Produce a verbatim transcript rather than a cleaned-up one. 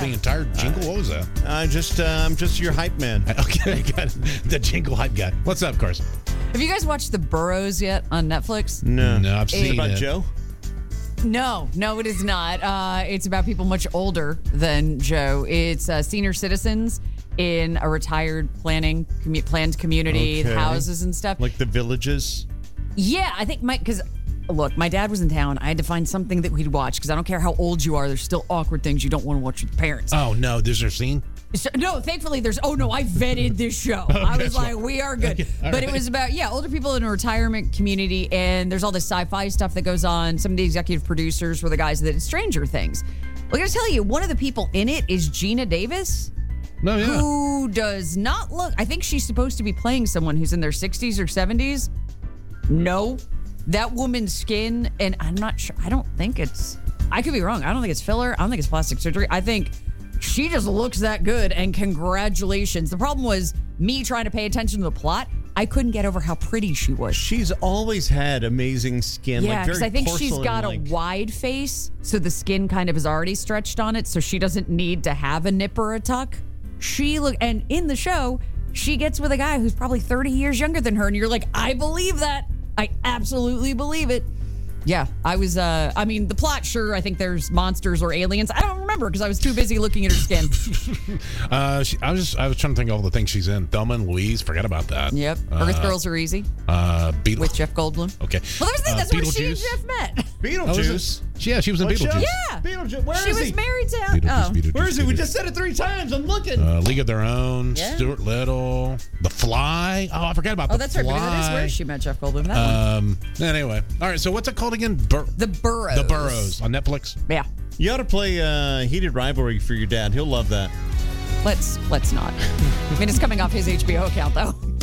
the entire jingle? What was that? Uh, just, uh, I'm just your hype man. Okay, got it. The jingle hype guy. What's up, Carson? Have you guys watched The Burrows yet on Netflix? No. No, I've Is it seen about it. Joe? No, no, it is not. Uh, it's about people much older than Joe. It's uh, senior citizens in a retired planning commu- planned community, Okay. houses and stuff. Like the villages? Yeah, I think my because look, my dad was in town. I had to find something that we'd watch because I don't care how old you are. There's still awkward things you don't want to watch with parents. Oh, no. There's a scene? So, no, thankfully there's. Oh no, I vetted this show. I was like, we are good. Okay, all but right. it was about yeah, older people in a retirement community, and there's all this sci-fi stuff that goes on. Some of the executive producers were the guys that did Stranger Things. Well, I gotta tell you, one of the people in it is Gina Davis, No, yeah. who does not look. I think she's supposed to be playing someone who's in their sixties or seventies. No, that woman's skin, and I'm not sure. I don't think it's. I could be wrong. I don't think it's filler. I don't think it's plastic surgery. I think she just looks that good, and congratulations. The problem was me trying to pay attention to the plot. I couldn't get over how pretty she was. She's always had amazing skin. Yeah, like because very I think she's got porcelain-like. a wide face, so the skin kind of is already stretched on it, so she doesn't need to have a nip or a tuck. She look, and in the show, she gets with a guy who's probably thirty years younger than her, and you're like, I believe that. I absolutely believe it. Yeah, I was, uh, I mean, the plot, sure, I think there's monsters or aliens. I don't remember because I was too busy looking at her skin. Uh, she, I was just, I was trying to think of all the things she's in. Thelma and Louise, forget about that. Yep. Uh, Earth Girls Are Easy Uh, Beetle. with Jeff Goldblum. Okay. Well, there's the thing, Uh, that's where she and Beetlejuice. Jeff met. Oh, is Beetlejuice. it? Yeah, she was in What show? Beetlejuice. Yeah. Beetlejuice. Where She is was he? married to, Beetlejuice, oh. Beetlejuice, Where is he? We Beetlejuice. just said it three times. I'm looking. Uh, League of Their Own, Yeah. Stuart Little, The Fly. Oh, I forgot about Oh, The that's right. Fly. Maybe that is where she met Jeff Goldblum. That one. Um. Anyway, all right. So what's it called again? Bur- The Burrows. The Burrows on Netflix. Yeah. You ought to play uh, Heated Rivalry for your dad. He'll love that. Let's let's not. I mean, it's coming off his H B O account though.